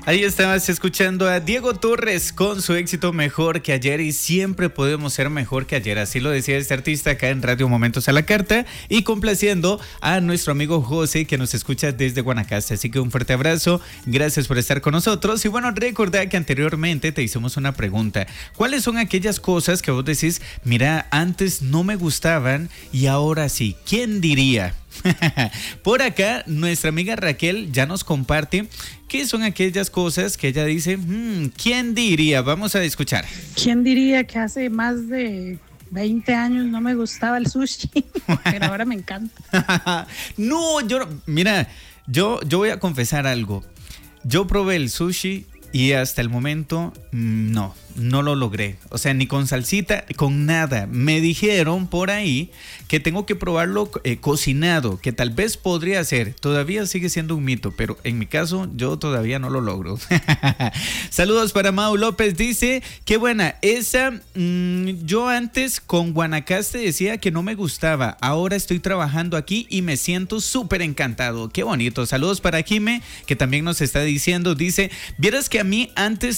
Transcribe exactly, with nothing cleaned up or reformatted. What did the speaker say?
Ahí estabas escuchando a Diego Torres con su éxito Mejor que Ayer, y siempre podemos ser mejor que ayer. Así lo decía este artista acá en Radio Momentos a la Carta, y complaciendo a nuestro amigo José, que nos escucha desde Guanacaste. Así que un fuerte abrazo, gracias por estar con nosotros. Y bueno, recordá que anteriormente te hicimos una pregunta. ¿Cuáles son aquellas cosas que vos decís, mira, antes no me gustaban y ahora sí? ¿Quién diría? Por acá, nuestra amiga Raquel ya nos comparte qué son aquellas cosas que ella dice, mmm, ¿quién diría? Vamos a escuchar. ¿Quién diría que hace más de veinte años no me gustaba el sushi? Pero ahora me encanta. No, yo, mira, yo, yo voy a confesar algo. Yo probé el sushi y hasta el momento, no, no lo logré. O sea, ni con salsita, con nada. Me dijeron por ahí que tengo que probarlo eh, cocinado, que tal vez podría ser. Todavía sigue siendo un mito, pero en mi caso yo todavía no lo logro. Saludos para Mau López, dice, qué buena. Esa, mmm, yo antes con Guanacaste decía que no me gustaba. Ahora estoy trabajando aquí y me siento súper encantado. Qué bonito. Saludos para Jime, que también nos está diciendo, dice, vieras que a mí antes